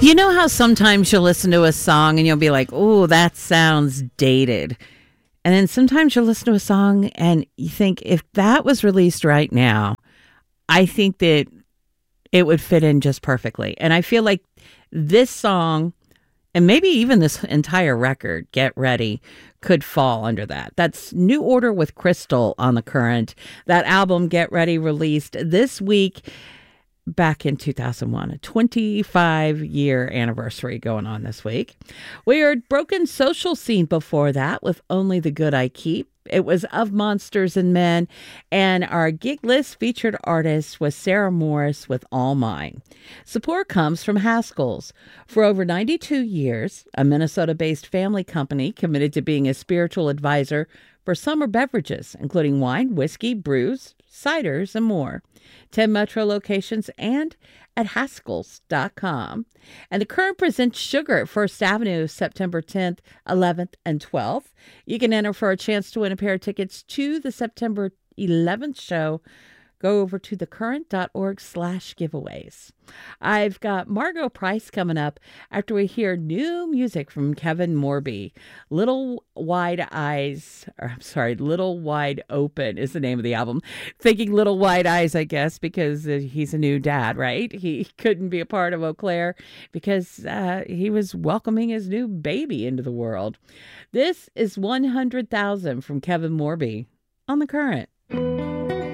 You know how sometimes you'll listen to a song and you'll be like, oh, that sounds dated. And then sometimes you'll listen to a song and you think, if that was released right now, I think that it would fit in just perfectly. And I feel like this song, and maybe even this entire record, Get Ready, could fall under that. That's New Order with Crystal on The Current. That album, Get Ready, released this week. Back in 2001, a 25-year anniversary going on this week. We heard Broken Social Scene before that with Only the Good I Keep. It was Of Monsters and Men, and our gig list featured artist was Sarah Morris with All Mine. Support comes from Haskell's. For over 92 years, a Minnesota-based family company committed to being a spiritual advisor for summer beverages, including wine, whiskey, brews, ciders, and more. 10 Metro locations and at Haskells.com. And The Current presents Sugar at First Avenue September 10th, 11th, and 12th. You can enter for a chance to win a pair of tickets to the September 11th show. Go over to thecurrent.org/giveaways. I've got Margot Price coming up after we hear new music from Kevin Morby. Little Wide Open is the name of the album. Thinking Little Wide Eyes, I guess, because he's a new dad, right? He couldn't be a part of Eau Claire because he was welcoming his new baby into the world. This is 100,000 from Kevin Morby on The Current.